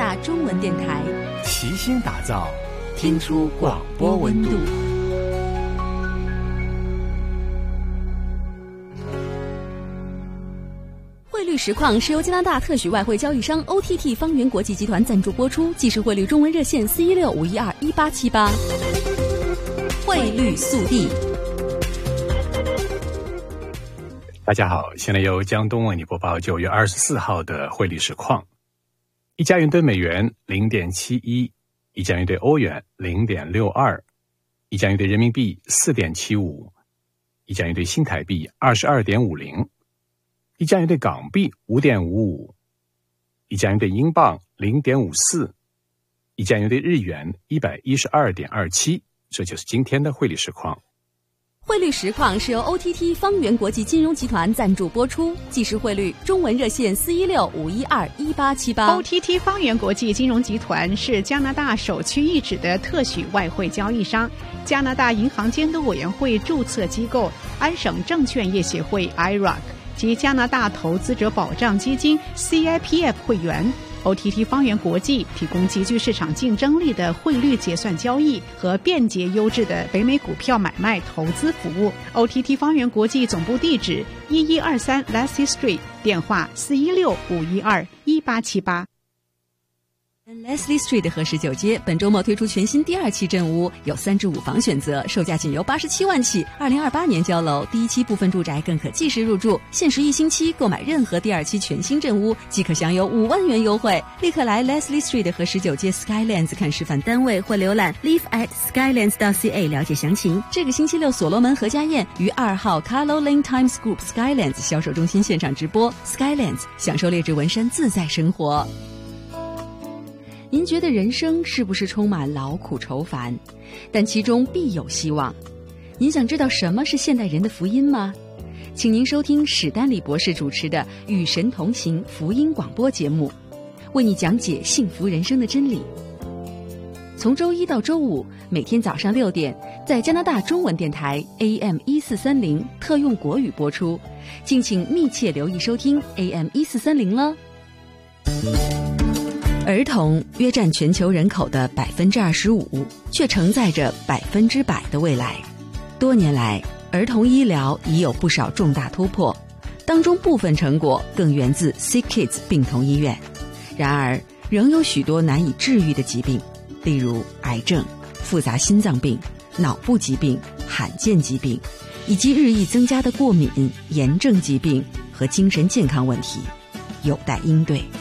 大中文电台， 齐心打造，听出广播温度。 汇率实况是由加拿大特许外汇交易商 OTT 方圆国际集团赞助播出，即时汇率中文热线416-512-1878。汇率速递。 大家好，现在由江东为你播报9月24号的汇率实况。1加元兑美元 0.71， 1加元兑欧元 0.62， 1加元兑人民币 4.75， 1加元兑新台币 22.50， 1加元兑港币 5.55， 1加元兑英镑 0.54， 1加元兑日元 112.27。 这就是今天的汇率实况。 汇率实况是由 OTT 方圆国际金融集团赞助播出，即时汇率中文热线416-512-1878。 OTT 方圆国际金融集团是加拿大首屈一指的特许外汇交易商，加拿大银行监督委员会注册机构，安省证券业协会 IROC 及加拿大投资者保障基金 CIPF 会员。OTT 方圆国际提供极具市场竞争力的汇率结算交易和便捷优质的北美股票买卖投资服务。OTT 方圆国际总部地址1123 Leslie Street， 电话416-512-1878。 Leslie Street 和19街本周末推出全新第2期镇屋，有3至5房选择，售价仅由87万起，2028年交楼，第1期部分住宅更可即时入住，限时1星期购买任何第2期全新镇屋即可享有5万元优惠。立刻来 Leslie Street 和19街 Skylands 看示范单位或浏览 live@skylands.ca 了解详情。这个星期六所罗门何家宴于2号 Carlo Lane Times Group Skylands 销售中心现场直播， Skylands 享受劣质纹身自在生活。您觉得人生是不是充满劳苦愁烦？但其中必有希望。您想知道什么是现代人的福音吗？请您收听史丹利博士主持的《与神同行》福音广播节目，为你讲解幸福人生的真理。从周一到周五，每天早上6点，在加拿大中文电台 AM1430 特用国语播出，敬请密切留意收听 AM1430了。儿童约占全球人口的 25%， 却承载着100%的未来。多年来，儿童医疗已有不少重大突破，当中部分成果更源自 Sick Kids 病童医院。然而，仍有许多难以治愈的疾病，例如癌症、复杂心脏病、脑部疾病、罕见疾病，以及日益增加的过敏、炎症疾病和精神健康问题，有待应对。